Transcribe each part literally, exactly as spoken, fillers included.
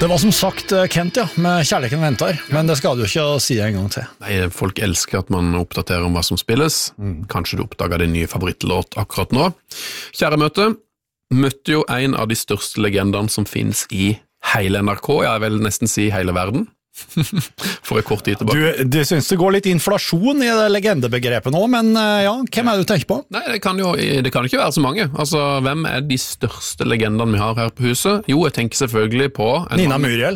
Det var som sagt Kent, ja, med Kjærligheten venter, men det skal du ikke si en gang til. Nei, folk elsker at man oppdaterer om hva som spilles. Mm. Kanskje du oppdager din nye favorittlåt akkurat nå. Kjære møte, møtte jo en av de største legendene som finnes i hele N R K, jeg vil nesten si hele verden. For en kort tid tilbake. Du, du synes det går litt inflasjon i det legendebegrepet nå, men ja, hvem er det du tenker på? Nei, det kan jo det kan ikke være så mange. Altså, hvem er de største legendene vi har her på huset? Jo, jeg tenker selvfølgelig på Nina Muriel.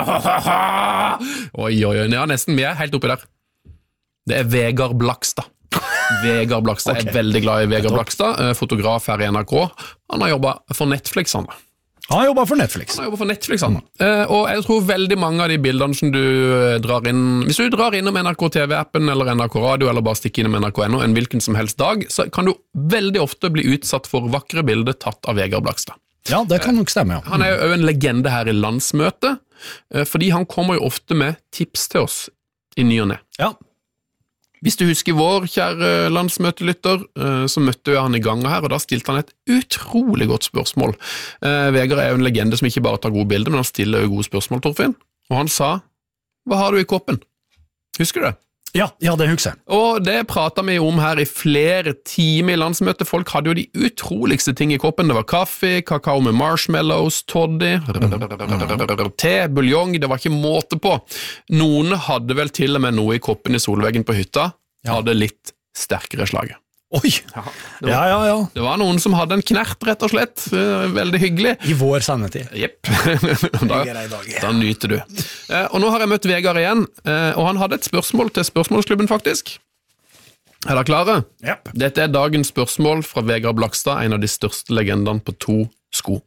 Oi, oi, oi, ja, nesten, vi er helt oppi der. Det er Vegard Blakstad. Vegard Blakstad, okay. Jeg er veldig glad i Vegard Blakstad, fotograf her i N R K. Han har jobbet for Netflix, han da. Han jobber for Netflix. Han jobber for Netflix, han. Mm. Og jeg tror veldig mange av de bildene som du drar inn, hvis du drar innom N R K T V-appen eller N R K Radio, eller bare stikker innom N R K N O en hvilken som helst dag, så kan du veldig ofte bli utsatt for vakre bilder tatt av Vegard Blakstad. Ja, det kan nok stemme, ja. Han er jo en legende her i landsmøtet, fordi han kommer jo ofte med tips til oss i ny og ne. Ja. Hvis du husker vår kjære landsmøtelytter, så møtte jeg han i gangen her, og da stilte han et utrolig godt spørsmål. Vegard er jo en legende som ikke bare tar gode bilder, men han stiller jo gode spørsmål, Torfinn. Og han sa, hva har du i koppen? Husker du det? Ja, ja, det husker jeg. Og det pratet vi om her i flere timer i landsmøtet. Folk hadde jo de utroligste ting i koppen. Det var kaffe, kakao med marshmallows, toddy, te, buljong, det var ikke måte på. Noen hadde vel til og med noe i koppen i solveggen på hytta, hadde litt sterkere slaget. Oi! Ja, det var, ja, ja, ja. Det var noen som hadde en knert, rett og slett. Veldig hyggelig. I vår sannhetid. Jepp. da, da nyter du. Eh, og nå har jeg møtt Vegard igjen, eh, og han hadde et spørsmål til spørsmålsklubben, faktisk. Er dere klare? Jepp. Dette er dagens spørsmål fra Vegard Blakstad, en av de største legendene på to sko.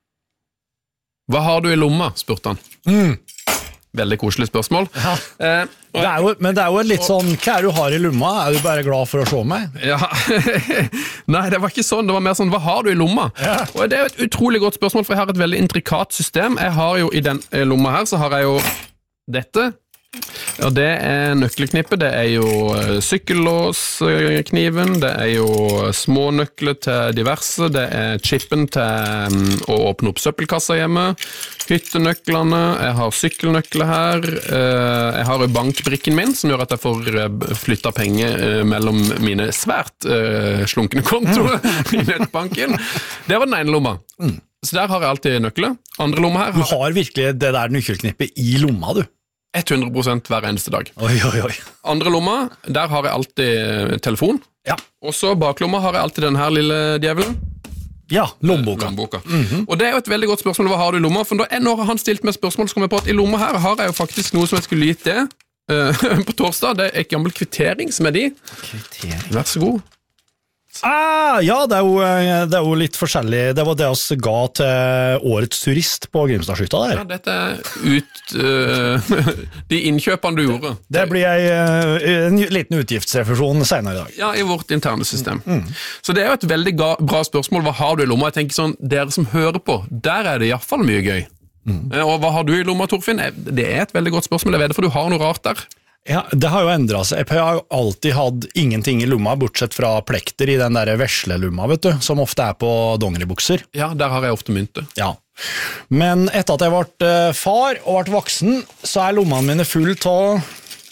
Hva har du i lomma, spurte han. Mm. Veldig koselig spørsmål. Ja. Eh, det er jo, men det er jo litt sånn, hva er du har i lomma? Er du bare glad for å se meg? Ja, nei, det var ikke sånn, det var mer sånn, hva har du i lomma? Ja. Og det er et utrolig godt spørsmål, for jeg har et veldig intrikat system. Jeg har jo i den lomma her, så har jeg jo dette, og det er nøkkelknippet, det er jo sykkellåskniven, det er jo små nøkler til diverse, det er chippen til å åpne opp søppelkassa hjemme, hyttenøklene, jeg har sykkelnøkler her, jeg har jo bankbrikken min, som gjør at jeg får flyttet penger mellom mine svært slunkne kontoer i nettbanken. Det var den ene lomma. Så der har jeg alltid nøkler. Andre lomma her... Du har virkelig det der nøkkelknippet i lomma, du. hundre prosent hver eneste dag. Oi, oi, oi. Andre lomma, der har jeg alltid telefon. Ja. Og så baklomma har jeg alltid den her lille djevelen. Ja, lommeboka. lommeboka. Mm-hmm. Og det er jo et veldig godt spørsmål, hva har du i lomma? For når han stilte meg spørsmål, så kom jeg på at i lomma her har jeg jo faktisk noe som jeg skulle gitt det uh, på torsdag. Det er ikke gammel kvittering som er de. Kvittering. Vær så god. Ah, ja, det er, jo, det er jo litt forskjellig. Det var det vi ga til årets turist på Grimstadshytta der. Ja, dette er ut uh, de innkjøpene du gjorde. Det blir en, en liten utgiftsrefusjon senere i dag. Ja, i vårt interne system. Mm. Så det er jo et veldig ga, bra spørsmål. Hva har du i lomma? Jeg tenker sånn, dere som hører på, der er det i hvert fall mye gøy. Mm. Og hva har du i lomma, Torfinn? Det er et veldig godt spørsmål. Jeg vet det, for du har noe rart der. Ja, det har jo endret seg. Jeg har jo alltid hatt ingenting i lomma, bortsett fra plekter i den der veslelomma, vet du, som ofte er på dongeribukser. Ja, der har jeg ofte mynte. Ja. Men etter at jeg ble far og ble voksen, så er lommene mine full av...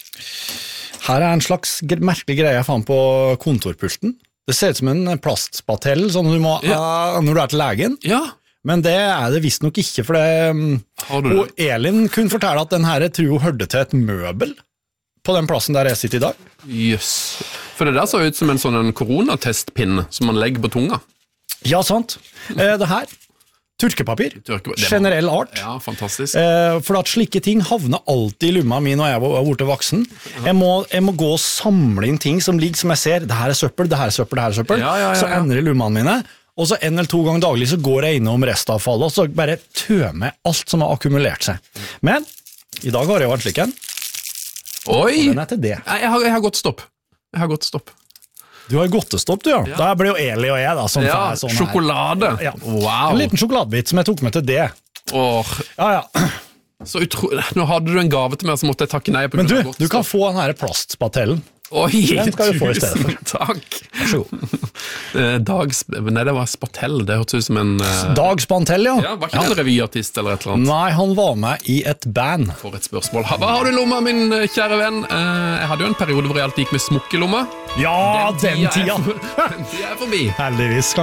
Her er en slags merkelig greie jeg fant på kontorpulten. Det ser ut som en plastspatell, sånn du må, ja. uh, når du er til legen. Ja. Men det er det visst nok ikke, for det... Og Elin kunne fortelle at den her, jeg tror hun hørte til et møbel på den plassen der jeg sitter i dag. Jøss. Yes. For det der så ut som en sånn en koronatestpinne som man legger på tunga. Ja, sant. Eh, det her, tørkepapir, Tørkepapir. generell art. Ja, fantastisk. Eh, for at slike ting havner alltid i lomma mi når jeg var borte voksen. Jeg må, jeg må gå og samle inn ting som ligger som jeg ser. Det her er søppel, det her er søppel, det her er søppel. Ja, ja, ja, ja. Så ender i lommene mine. Og så en eller to ganger daglig så går jeg innom restavfallet, og så bare tømmer alt som har akkumulert seg. Men i dag har jeg vært slik en. Oi! Den er til det. Jeg har, jeg har gått stopp. Jeg har gått stopp. Du har godtestopp, du, ja. ja. Da blir jo Eli og jeg, da. Som ja, sånn sjokolade. Ja. Wow. En liten sjokoladebit som jeg tok med til det. Åh. Ja, ja. Så utro... Nå hadde du en gave til meg, så måtte jeg takke nei. På Men du, du kan få den her plastspatellen. Oi, Den skal du få i stedet for. tusen takk. Vær så god. Eh, Dag, Sp- nei, det var Spatell, det hørtes ut som en... eh, Dag Spantell, ja. Ja, var ikke han revyartist eller et eller annet? Nei, han var med i et band. For et spørsmål. Ha- Hva har du i lomma, min eh, kjære venn? Eh, Jeg hadde jo en periode hvor jeg alltid gikk med smokk i lomma. Ja, den tida! er- Den tida er forbi. Heldigvis.